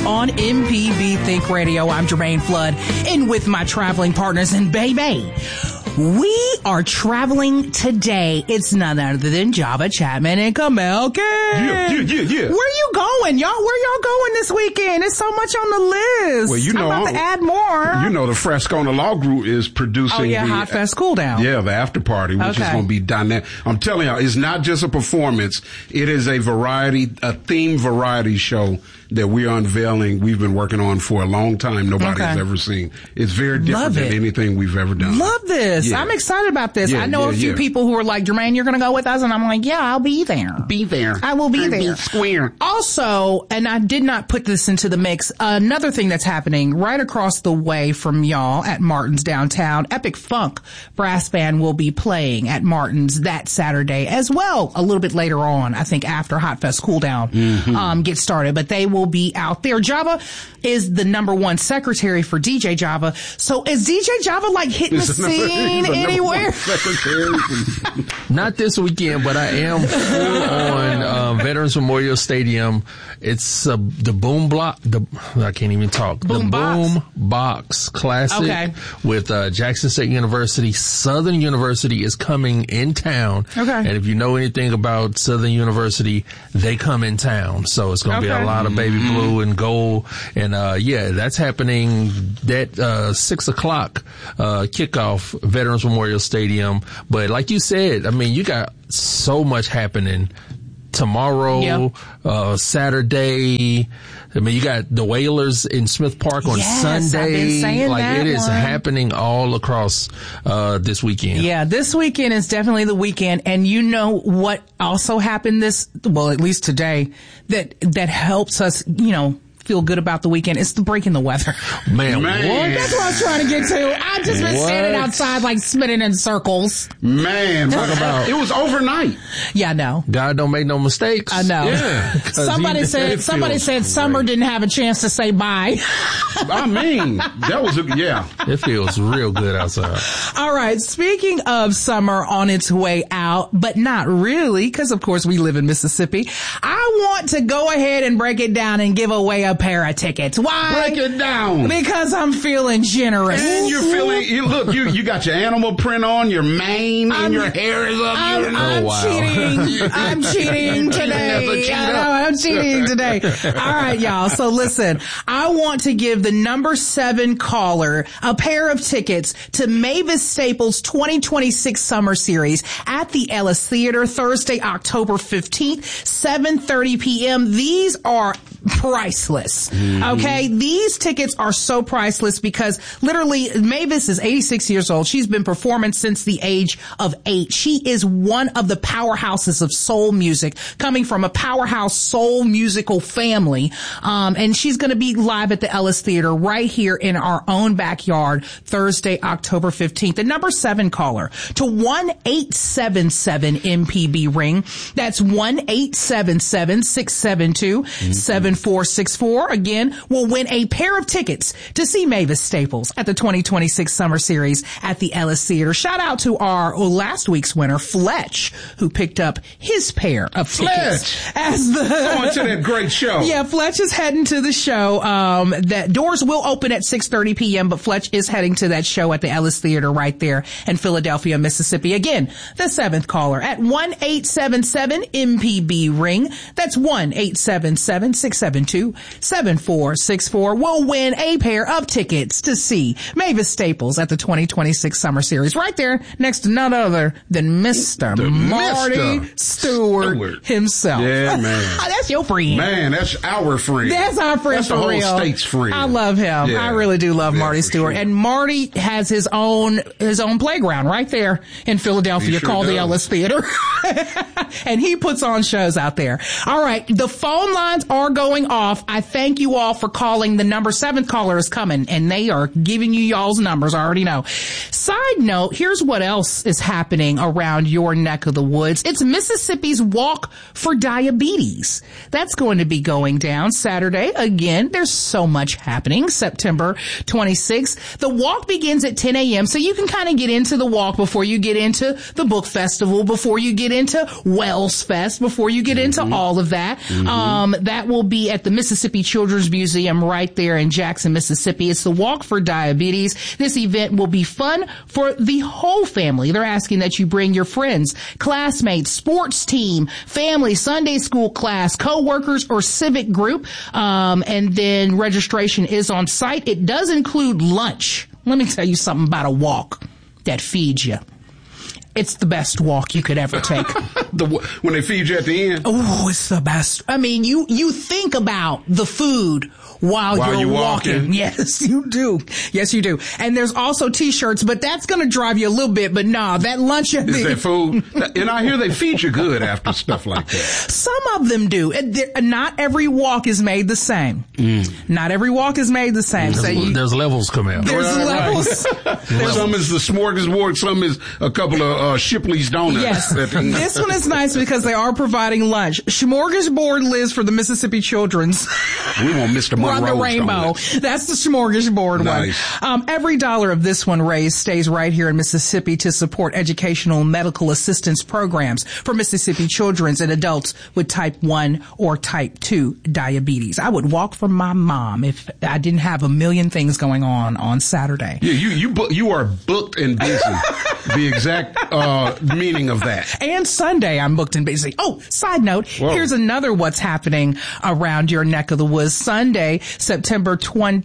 on MPB Think Radio. I'm Jermaine Flood, and with my traveling partners, and baby, we are traveling today. It's none other than Java Chapman and Kamel King. Yeah. Where you going, y'all? Where y'all going this weekend? There's so much on the list. Well, you know, I'm about to add more. You know, the Frescona Law Group is producing Hot Fest Cool Down. Yeah, the after party, which is going to be dynamic. I'm telling y'all, it's not just a performance. It is a themed variety show that we are unveiling. We've been working on for a long time. Nobody's ever seen. It's very different than anything we've ever done. Love this. Yeah. I'm excited about this. I know a few people who are like, Jermaine, you're going to go with us? And I'm like, yeah, I'll be there. Be there. I will be there. Be square. Also, and I did not put this into the mix, another thing that's happening right across the way from y'all at Martin's downtown, Epic Funk Brass Band will be playing at Martin's that Saturday as well, a little bit later on, I think after Hot Fest Cool Down gets started. But they will be out there. Java is the #1 secretary for DJ Java. So is DJ Java like hitting the scene anywhere? Not this weekend, but I am full on Veterans Memorial Stadium. It's the Boom Block. I can't even talk. Boom Box Classic with Jackson State University. Southern University is coming in town. And if you know anything about Southern University, they come in town. So it's going to be a lot of baby blue and gold. And that's happening that 6:00 kickoff, Veterans Memorial Stadium. But like you said, I mean, you got so much happening tomorrow, Saturday. I mean, you got the Whalers in Smith Park on Sunday. I've been saying that it is happening all across this weekend. Yeah, this weekend is definitely the weekend. And you know what also happened at least today, that helps us, feel good about the weekend. It's the break in the weather. Man, what? That's what I was trying to get to. I just been standing outside like spinning in circles. Man, talk about it was overnight. Yeah, I know. God don't make no mistakes. I know. Yeah. Somebody said summer didn't have a chance to say bye. I mean, that was It feels real good outside. All right. Speaking of summer on its way out, but not really, because of course we live in Mississippi. I want to go ahead and break it down and give away a pair of tickets. Why? Break it down. Because I'm feeling generous. And you're feeling, you got your animal print on, your mane, and your hair is up. I'm cheating. I'm cheating today. I'm cheating today. All right, y'all. So listen, I want to give the #7 caller a pair of tickets to Mavis Staples' 2026 Summer Series at the Ellis Theater, Thursday, October 15th, 7:30 p.m. These are priceless. Okay. These tickets are so priceless because literally Mavis is 86 years old. She's been performing since the age of 8. She is one of the powerhouses of soul music, coming from a powerhouse soul musical family. And she's going to be live at the Ellis Theater right here in our own backyard Thursday, October 15th. The #7 caller to 1-877-MPB ring. That's 1-877-672-7464. Again, will win a pair of tickets to see Mavis Staples at the 2026 Summer Series at the Ellis Theater. Shout out to our last week's winner, Fletch, who picked up his pair of tickets. Going to that great show. Yeah, Fletch is heading to the show. That doors will open at 6:30 p.m., but Fletch is heading to that show at the Ellis Theater right there in Philadelphia, Mississippi. Again, the 7th caller at 1-877-MPB ring. That's 1-877-672-7464 will win a pair of tickets to see Mavis Staples at the 2026 Summer Series right there next to none other than Mr. Marty Stewart himself. Yeah, man. That's your friend. Man, that's our friend. That's our friend. That's the whole state's friend. I love him. Yeah. I really do love Marty Stewart. Sure. And Marty has his own playground right there in Philadelphia called the Ellis Theater. And he puts on shows out there. All right. The phone lines are going off. I thank you all for calling. The #7 caller is coming and they are giving you y'all's numbers. I already know. Side note, here's what else is happening around your neck of the woods. It's Mississippi's Walk for Diabetes. That's going to be going down Saturday. Again, there's so much happening. September 26th. The walk begins at 10 a.m. So you can kind of get into the walk before you get into the book festival, before you get into Wells Fest, before you get into all of that. That will be be at the Mississippi Children's Museum right there in Jackson, Mississippi. It's the Walk for Diabetes. This event will be fun for the whole family. They're asking that you bring your friends, classmates, sports team, family, Sunday school class, co-workers, or civic group. And then registration is on site. It does include lunch. Let me tell you something about a walk that feeds you. It's the best walk you could ever take. When they feed you at the end? Oh, it's the best. I mean, you think about the food while you're walking. Yes, you do. Yes, you do. And there's also t-shirts, but that's going to drive you a little bit. But nah, that lunch. Is that food? And I hear they feed you good after stuff like that. Some of them do. Not every walk is made the same. Not every walk is made the same. There's levels come out. There's levels. Some is the smorgasbord. Some is a couple of Shipley's donuts. Yes. This one is nice because they are providing lunch. Smorgasbord lives for the Mississippi Children's. We want Mr. Monroe's on the rainbow. Donuts. That's the smorgasbord nice. one. Every dollar of this one raised stays right here in Mississippi to support educational and medical assistance programs for Mississippi children and adults with type 1 or type 2 diabetes. I would walk for my mom if I didn't have a million things going on Saturday. Yeah, you are booked and busy. The exact meaning of that. And Sunday, I'm booked and busy. Oh, side note, here's another what's happening around your neck of the woods. Sunday, September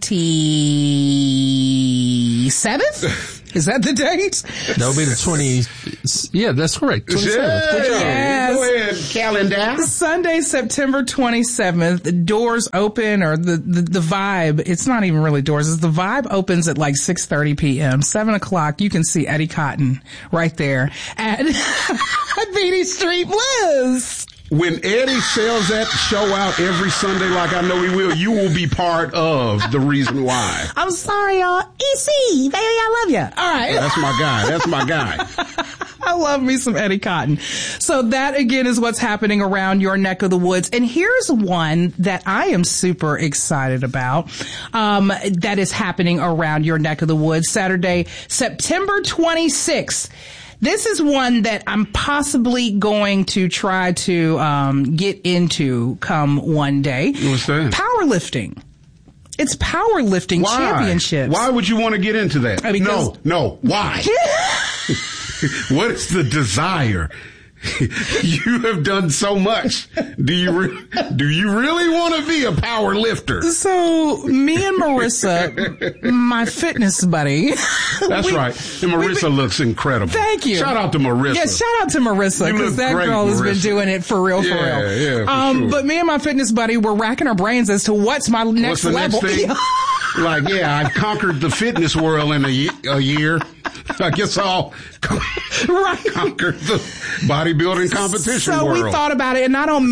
27th? Is that the date? That'll be the 20. Yeah, that's correct. 27th. Yes. Go ahead, calendar. Sunday, September 27th. The doors open, or the vibe. It's not even really doors. It's the vibe opens at like 6:30 p.m. 7 o'clock. You can see Eddie Cotton right there at Beatty Street Blues. When Eddie sells that show out every Sunday, like I know he will, you will be part of the reason why. I'm sorry, y'all. EC, baby, I love you. All right. That's my guy. I love me some Eddie Cotton. So that, again, is what's happening around your neck of the woods. And here's one that I am super excited about, that is happening around your neck of the woods. Saturday, September 26th. This is one that I'm possibly going to try to get into come one day. What's that? Powerlifting. It's powerlifting championships. Why would you want to get into that? No. Why? What is the desire? You have done so much. Do you really want to be a power lifter? So me and Marissa, my fitness buddy. That's right. And Marissa looks incredible. Thank you. Shout out to Marissa. Yeah, shout out to Marissa, because that girl has been doing it for real. Yeah, for sure. But me and my fitness buddy were racking our brains as to what's my next level. Next thing? I've conquered the fitness world in a year. I guess I'll conquer the bodybuilding competition world. So we thought about it, and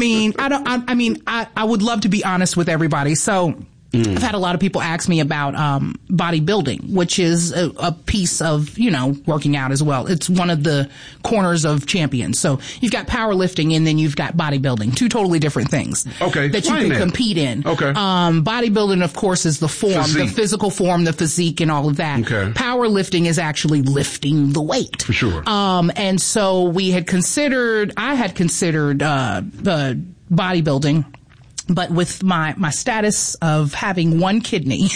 I would love to be honest with everybody. So I've had a lot of people ask me about bodybuilding, which is a piece of, working out as well. It's one of the corners of champions. So you've got powerlifting, and then you've got bodybuilding, two totally different things. Okay. That you can compete in. Okay. Bodybuilding, of course, is the form, the physical form, the physique, and all of that. Okay. Powerlifting is actually lifting the weight. For sure. And so I had considered bodybuilding. But with my status of having one kidney,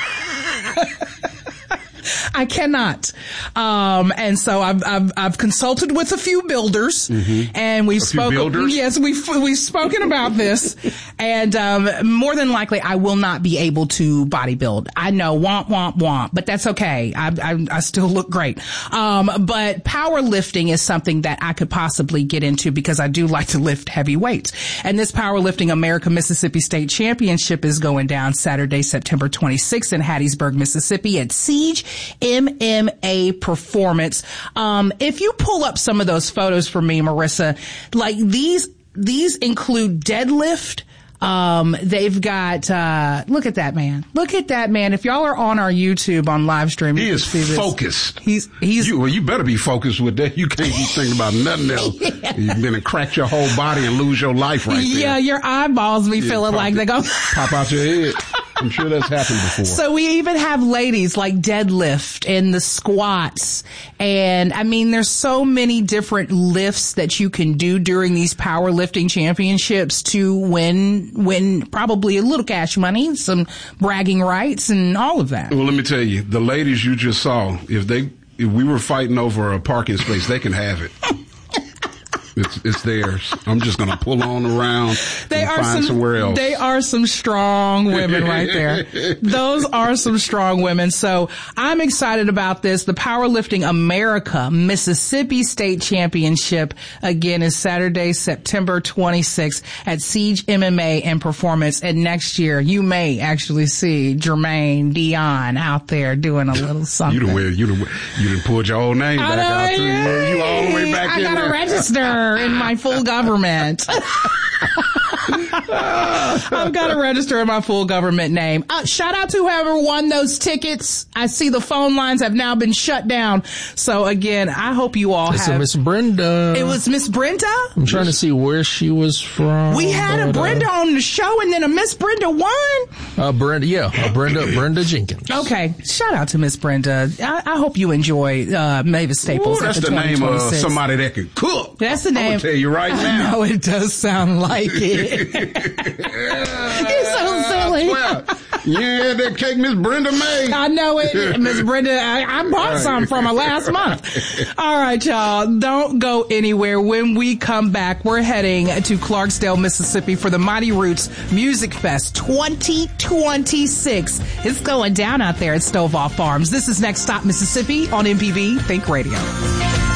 I cannot. And so I've consulted with a few builders, and we've spoken. Yes, we've spoken about this, and more than likely I will not be able to bodybuild. I know, womp, but that's okay. I still look great. But powerlifting is something that I could possibly get into, because I do like to lift heavy weights. And this Powerlifting America Mississippi State Championship is going down Saturday, September 26th in Hattiesburg, Mississippi at Siege MMA Performance. If you pull up some of those photos for me, Marissa, like these include deadlift. They've got, look at that man. If y'all are on our YouTube on live stream, he is focused. You better be focused with that. You can't be thinking about nothing else. Yeah. You've been to crack your whole body and lose your life right there. Yeah, your eyeballs be feeling like they go pop out your head. I'm sure that's happened before. So we even have ladies like deadlift and the squats. And I mean, there's so many different lifts that you can do during these powerlifting championships to win probably a little cash money, some bragging rights and all of that. Well, let me tell you, the ladies you just saw, if we were fighting over a parking space, they can have it. It's theirs. I'm just going to pull on around and find somewhere else. They are some strong women right there. Those are some strong women. So I'm excited about this. The Powerlifting America Mississippi State Championship, again, is Saturday, September 26th at Siege MMA and Performance. And next year, you may actually see Jermaine Dion out there doing a little something. You done pulled your old name back out too. You all the way back in there. I got to register in my full government. I've got to register in my full government name. Shout out to whoever won those tickets. I see the phone lines have now been shut down. So again, I hope you all have. Miss Brenda. It was Miss Brenda? I'm trying to see where she was from. We had a Brenda on the show and then a Miss Brenda won? Brenda Jenkins. Okay. Shout out to Miss Brenda. I hope you enjoy Mavis Staples. Ooh, that's the name of somebody that can cook. That's the name. I'm going to tell you right now. I know it does sound like it. You're so silly. Yeah, that cake Miss Brenda made. I know it. Miss Brenda, I bought some from her last month. All right, y'all. Don't go anywhere. When we come back, we're heading to Clarksdale, Mississippi for the Mighty Roots Music Fest 2026. It's going down out there at Stovall Farms. This is Next Stop Mississippi on MPB Think Radio.